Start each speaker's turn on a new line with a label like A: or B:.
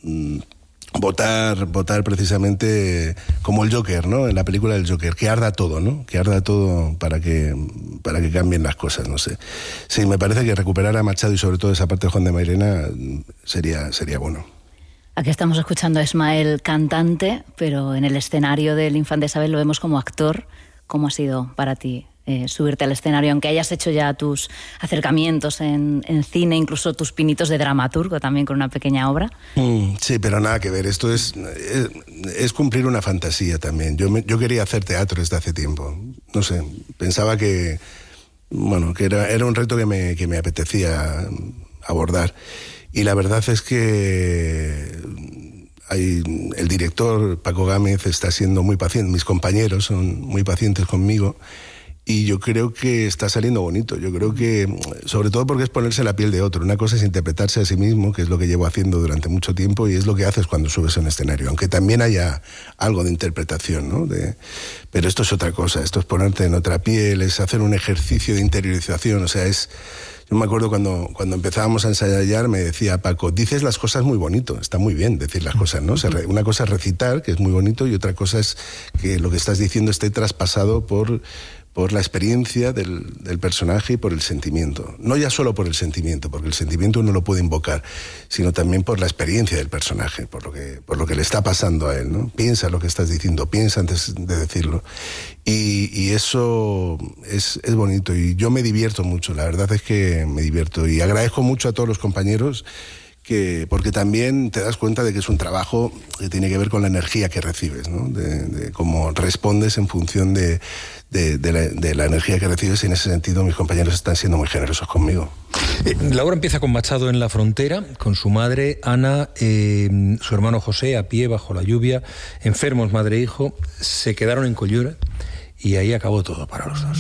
A: votar precisamente como el Joker, ¿no? En la película del Joker, que arda todo, ¿no? Que arda todo para que cambien las cosas, no sé. Sí, me parece que recuperar a Machado y sobre todo esa parte de Juan de Mairena sería bueno.
B: Aquí estamos escuchando a Ismael cantante, pero en el escenario del Infante Isabel lo vemos como actor. ¿Cómo ha sido para ti subirte al escenario, aunque hayas hecho ya tus acercamientos en cine, incluso tus pinitos de dramaturgo también con una pequeña obra?
A: Sí, pero nada que ver, esto es cumplir una fantasía también. Yo quería hacer teatro desde hace tiempo, no sé, pensaba que era un reto que me apetecía abordar, y la verdad es que el director Paco Gámez está siendo muy paciente, mis compañeros son muy pacientes conmigo, y yo creo que está saliendo bonito. Yo creo que, sobre todo porque es ponerse en la piel de otro. Una cosa es interpretarse a sí mismo, que es lo que llevo haciendo durante mucho tiempo, y es lo que haces cuando subes a un escenario, aunque también haya algo de interpretación, ¿no? Pero esto es otra cosa, esto es ponerte en otra piel, es hacer un ejercicio de interiorización, o sea, yo me acuerdo cuando empezábamos a ensayar, me decía Paco, dices las cosas muy bonito, está muy bien decir las cosas, ¿no? Una cosa es recitar, que es muy bonito, y otra cosa es que lo que estás diciendo esté traspasado por la experiencia del personaje y por el sentimiento. No ya solo por el sentimiento, porque el sentimiento uno lo puede invocar, sino también por la experiencia del personaje, por lo que le está pasando a él, ¿no? Piensa lo que estás diciendo, piensa antes de decirlo. Y eso es bonito, y yo me divierto mucho, la verdad es que me divierto, y agradezco mucho a todos los compañeros, porque también te das cuenta de que es un trabajo que tiene que ver con la energía que recibes, ¿no? De cómo respondes en función de la energía que recibes, y en ese sentido mis compañeros están siendo muy generosos conmigo.
C: La obra empieza con Machado en la frontera, con su madre, Ana, su hermano José, a pie, bajo la lluvia, enfermos, madre e hijo, se quedaron en Coyura, y ahí acabó todo para los dos.